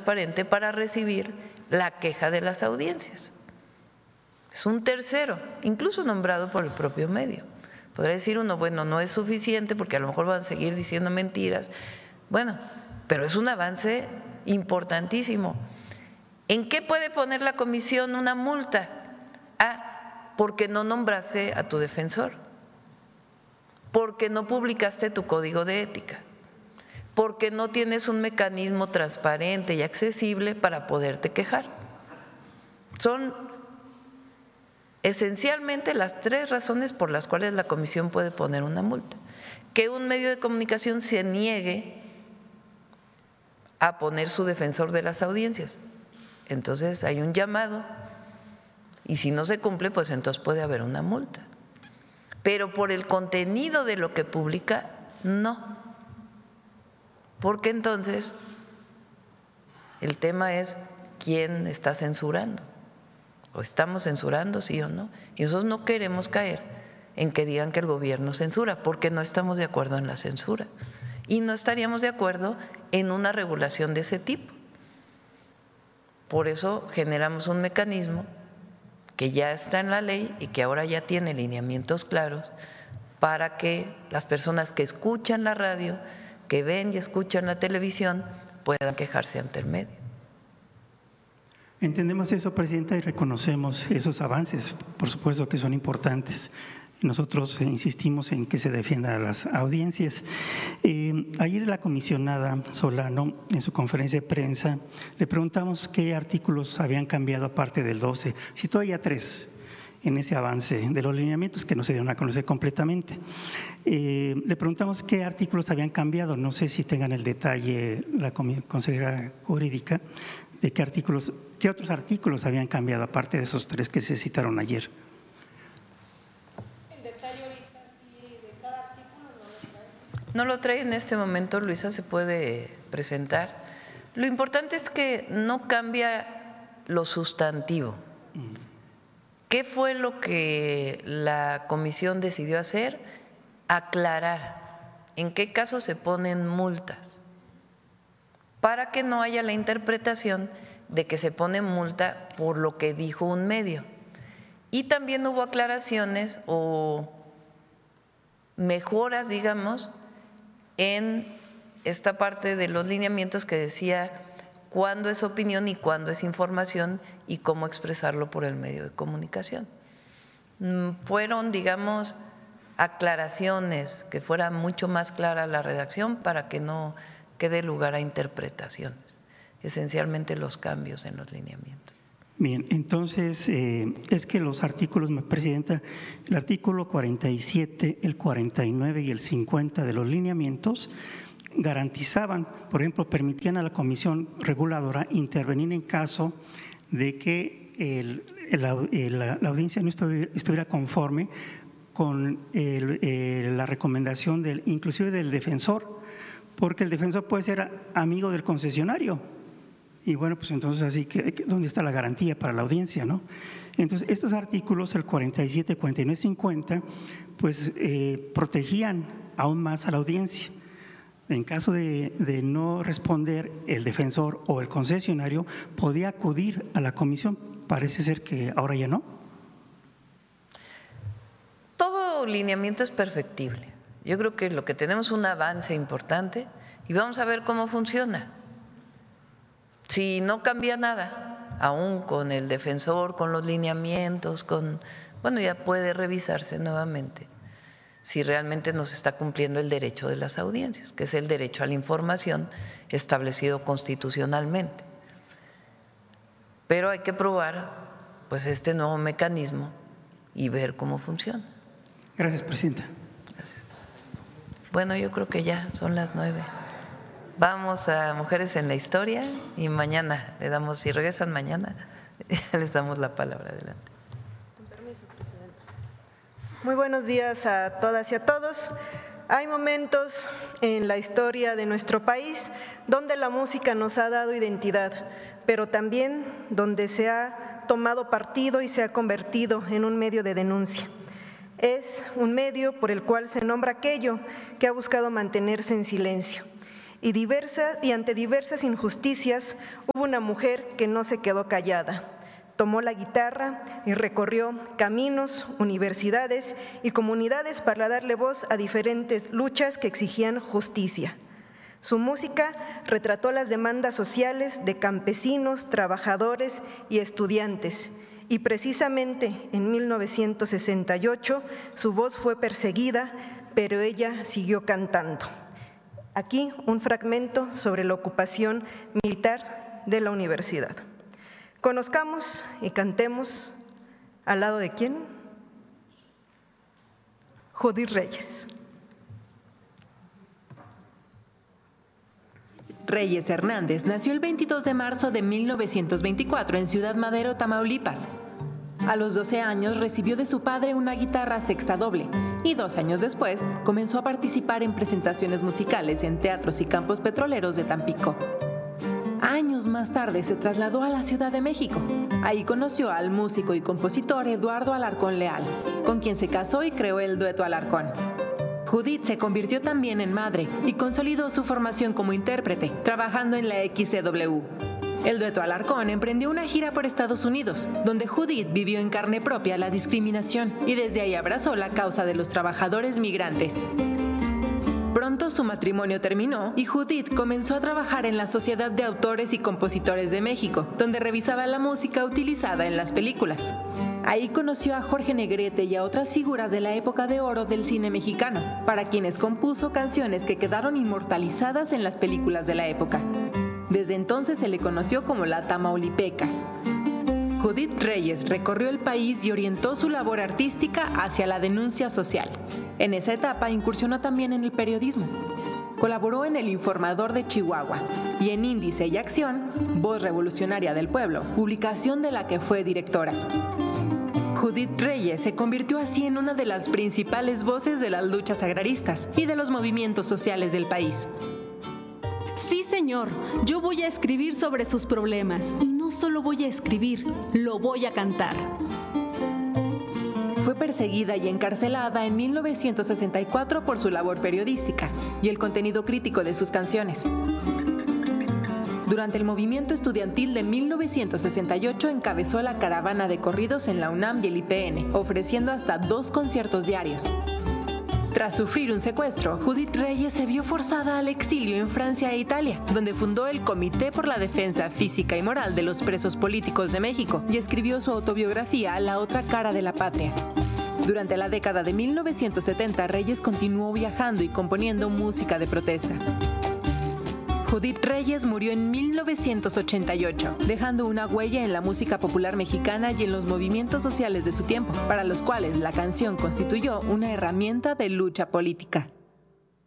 transparente para recibir la queja de las audiencias. Es un tercero, incluso nombrado por el propio medio. Podría decir uno, bueno, no es suficiente porque a lo mejor van a seguir diciendo mentiras. Bueno, pero es un avance importantísimo. ¿En qué puede poner la comisión una multa? Porque no nombraste a tu defensor, porque no publicaste tu código de ética, porque no tienes un mecanismo transparente y accesible para poderte quejar. Son esencialmente las tres razones por las cuales la comisión puede poner una multa. Que un medio de comunicación se niegue a poner su defensor de las audiencias. Entonces hay un llamado y si no se cumple, pues entonces puede haber una multa. Pero por el contenido de lo que publica, no. Porque entonces el tema es quién está censurando. ¿O estamos censurando, sí o no? Y nosotros no queremos caer en que digan que el gobierno censura, porque no estamos de acuerdo en la censura. Y no estaríamos de acuerdo en una regulación de ese tipo. Por eso generamos un mecanismo que ya está en la ley y que ahora ya tiene lineamientos claros para que las personas que escuchan la radio, que ven y escuchan la televisión, puedan quejarse ante el medio. Entendemos eso, Presidenta, y reconocemos esos avances, por supuesto que son importantes. Nosotros insistimos en que se defiendan las audiencias. Ayer la comisionada Solano, en su conferencia de prensa, le preguntamos qué artículos habían cambiado aparte del 12. Citó ya 3 en ese avance de los lineamientos que no se dieron a conocer completamente. Le preguntamos qué artículos habían cambiado. No sé si tengan el detalle la consejera jurídica de qué otros artículos habían cambiado aparte de esos 3 que se citaron ayer. No lo trae en este momento, Luisa, se puede presentar. Lo importante es que no cambia lo sustantivo. ¿Qué fue lo que la comisión decidió hacer? Aclarar en qué casos se ponen multas, para que no haya la interpretación de que se pone multa por lo que dijo un medio. Y también hubo aclaraciones o mejoras, digamos, en esta parte de los lineamientos que decía cuándo es opinión y cuándo es información y cómo expresarlo por el medio de comunicación. Fueron, digamos, aclaraciones, que fuera mucho más clara la redacción para que no quede lugar a interpretaciones, esencialmente los cambios en los lineamientos. Bien, entonces es que los artículos, Presidenta, el artículo 47, el 49 y el 50 de los lineamientos garantizaban, por ejemplo, permitían a la Comisión Reguladora intervenir en caso de que la audiencia no estuviera conforme con la recomendación inclusive del defensor, porque el defensor puede ser amigo del concesionario. Y bueno, pues entonces así que ¿dónde está la garantía para la audiencia, no? Entonces estos artículos, el 47, 49 y 50, pues protegían aún más a la audiencia. En caso de no responder el defensor o el concesionario, podía acudir a la comisión. Parece ser que ahora ya no. Todo lineamiento es perfectible. Yo creo que lo que tenemos es un avance importante y vamos a ver cómo funciona. Si no cambia nada, aún con el defensor, con los lineamientos, bueno, ya puede revisarse nuevamente si realmente no se está cumpliendo el derecho de las audiencias, que es el derecho a la información establecido constitucionalmente. Pero hay que probar pues este nuevo mecanismo y ver cómo funciona. Gracias, Presidenta. Gracias. Bueno, yo creo que ya son las 9. Vamos a Mujeres en la Historia y mañana le damos, si regresan mañana, les damos la palabra. Adelante. Con permiso, Presidenta. Muy buenos días a todas y a todos. Hay momentos en la historia de nuestro país donde la música nos ha dado identidad, pero también donde se ha tomado partido y se ha convertido en un medio de denuncia. Es un medio por el cual se nombra aquello que ha buscado mantenerse en silencio. y ante diversas injusticias hubo una mujer que no se quedó callada. Tomó la guitarra y recorrió caminos, universidades y comunidades para darle voz a diferentes luchas que exigían justicia. Su música retrató las demandas sociales de campesinos, trabajadores y estudiantes, y precisamente en 1968 su voz fue perseguida, pero ella siguió cantando. Aquí un fragmento sobre la ocupación militar de la universidad. Conozcamos y cantemos al lado de ¿quién? Judith Reyes. Reyes Hernández nació el 22 de marzo de 1924 en Ciudad Madero, Tamaulipas. A los 12 años recibió de su padre una guitarra sexta doble y 2 años después comenzó a participar en presentaciones musicales en teatros y campos petroleros de Tampico. Años más tarde se trasladó a la Ciudad de México. Ahí conoció al músico y compositor Eduardo Alarcón Leal, con quien se casó y creó el dueto Alarcón. Judith se convirtió también en madre y consolidó su formación como intérprete, trabajando en la XCW. El dueto Alarcón emprendió una gira por Estados Unidos, donde Judith vivió en carne propia la discriminación y desde ahí abrazó la causa de los trabajadores migrantes. Pronto su matrimonio terminó y Judith comenzó a trabajar en la Sociedad de Autores y Compositores de México, donde revisaba la música utilizada en las películas. Ahí conoció a Jorge Negrete y a otras figuras de la época de oro del cine mexicano, para quienes compuso canciones que quedaron inmortalizadas en las películas de la época. Desde entonces se le conoció como la Tamaulipeca. Judith Reyes recorrió el país y orientó su labor artística hacia la denuncia social. En esa etapa incursionó también en el periodismo. Colaboró en El Informador de Chihuahua y en Índice y Acción, Voz Revolucionaria del Pueblo, publicación de la que fue directora. Judith Reyes se convirtió así en una de las principales voces de las luchas agraristas y de los movimientos sociales del país. Sí, señor, yo voy a escribir sobre sus problemas y no solo voy a escribir, lo voy a cantar. Fue perseguida y encarcelada en 1964 por su labor periodística y el contenido crítico de sus canciones. Durante el movimiento estudiantil de 1968 encabezó la caravana de corridos en la UNAM y el IPN, ofreciendo hasta 2 conciertos diarios. Tras sufrir un secuestro, Judith Reyes se vio forzada al exilio en Francia e Italia, donde fundó el Comité por la Defensa Física y Moral de los Presos Políticos de México y escribió su autobiografía La otra cara de la patria. Durante la década de 1970, Reyes continuó viajando y componiendo música de protesta. Judith Reyes murió en 1988, dejando una huella en la música popular mexicana y en los movimientos sociales de su tiempo, para los cuales la canción constituyó una herramienta de lucha política.